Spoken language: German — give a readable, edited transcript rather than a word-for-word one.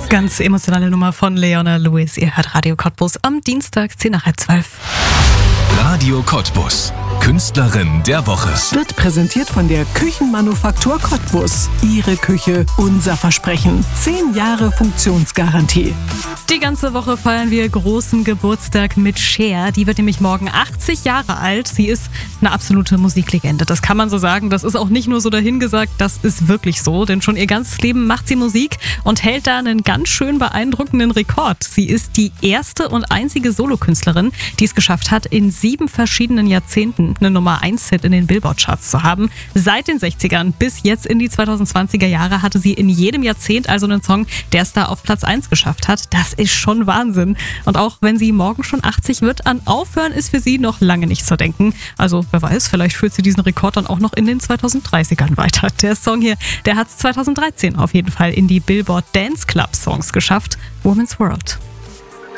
Ganz emotionale Nummer von Leona Lewis. Ihr hört Radio Cottbus am Dienstag 10 nach halb 12. Radio Cottbus. Künstlerin der Woche. Wird präsentiert von der Küchenmanufaktur Cottbus. Ihre Küche, unser Versprechen. 10 Jahre Funktionsgarantie. Die ganze Woche feiern wir großen Geburtstag mit Cher. Die wird nämlich morgen 80 Jahre alt. Sie ist eine absolute Musiklegende. Das kann man so sagen. Das ist auch nicht nur so dahingesagt, das ist wirklich so. Denn schon ihr ganzes Leben macht sie Musik und hält da einen ganz schön beeindruckenden Rekord. Sie ist die erste und einzige Solokünstlerin, die es geschafft hat, in 7 verschiedenen Jahrzehnten eine Nummer-1-Hit in den Billboard-Charts zu haben. Seit den 60ern bis jetzt in die 2020er Jahre hatte sie in jedem Jahrzehnt also einen Song, der es da auf Platz 1 geschafft hat. Das ist schon Wahnsinn. Und auch wenn sie morgen schon 80 wird, an Aufhören ist für sie noch lange nicht zu denken. Also wer weiß, vielleicht führt sie diesen Rekord dann auch noch in den 2030ern weiter. Der Song hier, der hat es 2013 auf jeden Fall in die Billboard Dance Club Songs geschafft. Woman's World.